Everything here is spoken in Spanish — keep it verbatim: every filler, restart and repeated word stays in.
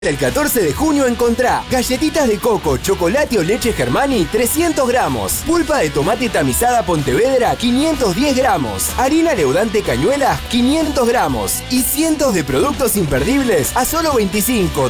El catorce de junio encontrá galletitas de coco, chocolate o leche Germani trescientos gramos, pulpa de tomate tamizada Pontevedra quinientos diez gramos, harina leudante Cañuelas quinientos gramos y cientos de productos imperdibles a solo veinticinco,